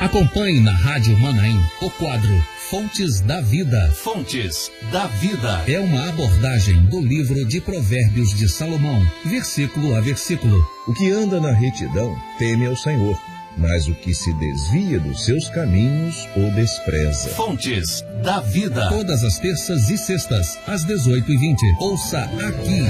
Acompanhe na Rádio Manaim o quadro Fontes da Vida. Fontes da Vida. É uma abordagem do livro de Provérbios de Salomão, versículo a versículo. O que anda na retidão teme ao Senhor, mas o que se desvia dos seus caminhos o despreza. Fontes da Vida. Todas as terças e sextas, às 18h20. Ouça aqui.